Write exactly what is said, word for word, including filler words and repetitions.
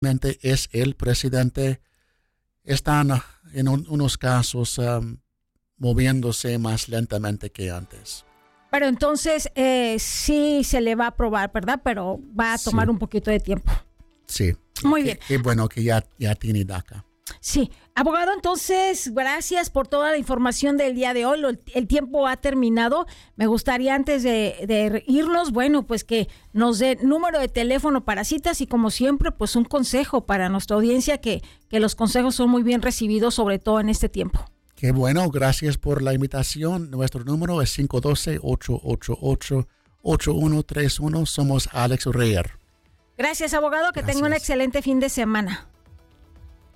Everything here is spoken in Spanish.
es el presidente, están en un, unos casos um, moviéndose más lentamente que antes. Pero entonces eh, sí se le va a aprobar, ¿verdad? Pero va a tomar sí. un poquito de tiempo. Sí. Muy qué, bien. Qué bueno que ya, ya tiene DACA. Sí, abogado, entonces, gracias por toda la información del día de hoy. El tiempo ha terminado. Me gustaría antes de, de irnos, bueno, pues que nos dé número de teléfono para citas y como siempre, pues un consejo para nuestra audiencia, que, que los consejos son muy bien recibidos, sobre todo en este tiempo. Qué bueno, gracias por la invitación. Nuestro número es cinco uno dos, ocho ocho ocho, ocho uno tres uno. Somos Alex Reyer. Gracias, abogado, que gracias. tenga un excelente fin de semana.